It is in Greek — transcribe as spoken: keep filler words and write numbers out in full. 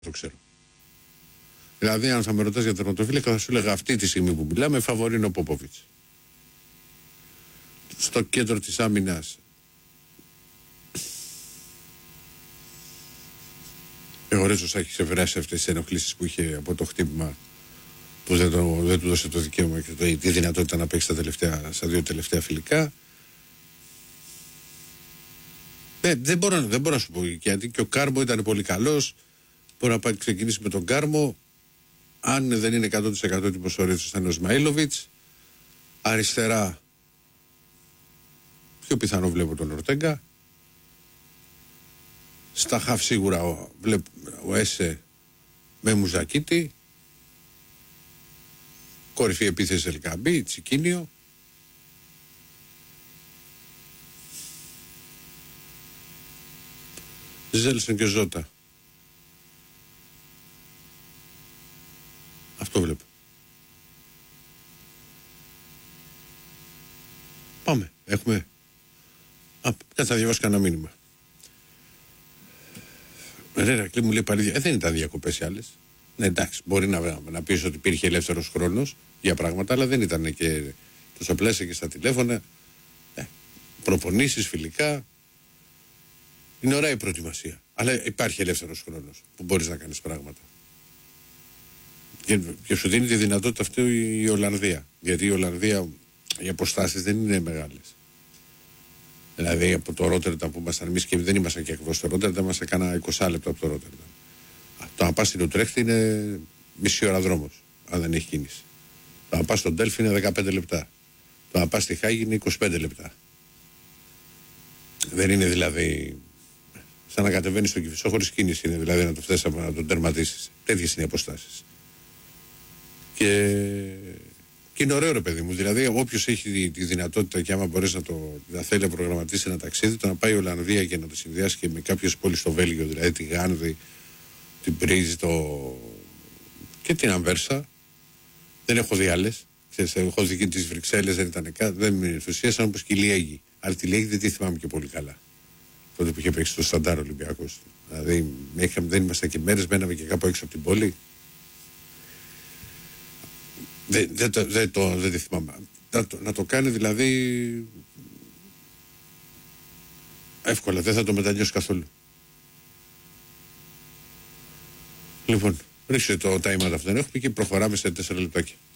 το ξέρω. Δηλαδή, αν θα με ρωτάς για τερματοφύλακα, θα σου έλεγα αυτή τη στιγμή που μιλάμε, φαβορί είναι ο Πόποβιτς. Στο κέντρο της άμυνας, ο Ρέζος έχει ξεπεράσει αυτές τις ενοχλήσεις που είχε από το χτύπημα που δεν, το, δεν του δώσε το δικαίωμα και το, τη δυνατότητα να παίξει τα τελευταία, στα δύο τελευταία φιλικά. Ε, δεν, μπορώ, δεν μπορώ να σου πω γιατί και ο Κάρμο ήταν πολύ καλός. Μπορεί να πάει, ξεκινήσει με τον Κάρμο. Αν δεν είναι εκατό τοις εκατό έτοιμος ο Ρέζος, θα είναι ο Σμαΐλοβιτς. Αριστερά, πιο πιθανό βλέπω τον Ορτέγκα. Στα χαφ σίγουρα ο, βλέπω, ο Έσε με Μουζακίτη. Κορυφή επίθεση Ελκαμπή, Τσικίνιο. Ζέλσον και Ζώτα. Αυτό βλέπω. Πάμε, έχουμε. Α, κάτσε να διαβάσω κανένα μήνυμα. Ρε Ρακλή μου λέει πάλι, ε, δεν ήταν διακοπές οι άλλες. Ναι, εντάξει, μπορεί να, να πεις ότι υπήρχε ελεύθερος χρόνος για πράγματα, αλλά δεν ήταν και τόσο πλαίσια και στα τηλέφωνα. Ε, προπονήσεις, φιλικά. Είναι ωραία η προετοιμασία. Αλλά υπάρχει ελεύθερος χρόνος που μπορείς να κάνεις πράγματα. Και, και σου δίνει τη δυνατότητα αυτή η Ολλανδία. Γιατί η Ολλανδία, οι αποστάσεις δεν είναι μεγάλες. Δηλαδή από το Ρότερνταμ που ήμασταν εμείς και δεν ήμασταν και ακριβώς στο Ρότερνταμ, ήμασταν κάνα είκοσι λεπτά από το Ρότερνταμ. Το να πας στην Ουτρέχτη είναι μισή ώρα δρόμος, αν δεν έχει κίνηση. Το να πας στον Ντέλφι είναι δεκαπέντε λεπτά. Το να πας στη Χάγη είναι είκοσι πέντε λεπτά. Δεν είναι δηλαδή σαν να κατεβαίνεις στον Κηφισό χωρίς κίνηση, είναι δηλαδή να το φτάσεις να τον τερματίσεις. Τέτοιες είναι οι αποστάσεις. Και... και είναι ωραίο ρε παιδί μου. Δηλαδή, όποιος έχει τη δυνατότητα και άμα μπορέσει να το να θέλει να προγραμματίσει ένα ταξίδι, το να πάει η Ολλανδία και να το συνδυάσει και με κάποιες πόλεις στο Βέλγιο, δηλαδή τη Γάνδη, την Πρίζ, το... και την Αμβέρσα. Δεν έχω δει άλλες. Έχω δει και τις Βρυξέλλες, δεν ήταν καν. Δεν με ενθουσίασαν όπως και η Λιέγη. Αλλά τη Λιέγη δεν τη θυμάμαι και πολύ καλά. Τότε που είχε παίξει στο Σταντάρ Ολυμπιακός. Δηλαδή, δεν ήμασταν και μέρες, μέναμε και κάπου έξω από την πόλη. Δεν, δεν, δεν, δεν, το, δεν τη θυμάμαι. Να το, να το κάνει δηλαδή εύκολα, δεν θα το μετανιώσει καθόλου. Λοιπόν, ρίξε το time out αυτό δεν έχουμε και προχωράμε σε τέσσερα λεπτάκια.